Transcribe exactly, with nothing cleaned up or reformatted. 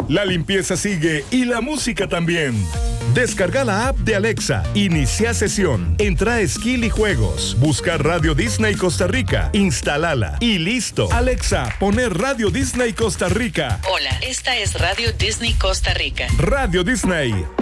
La limpieza sigue y la música también. Descarga la app de Alexa, inicia sesión, entra a Skill y Juegos, busca Radio Disney Costa Rica, instálala y listo. Alexa, poner Radio Disney Costa Rica. Hola, esta es Radio Disney Costa Rica. Radio Disney,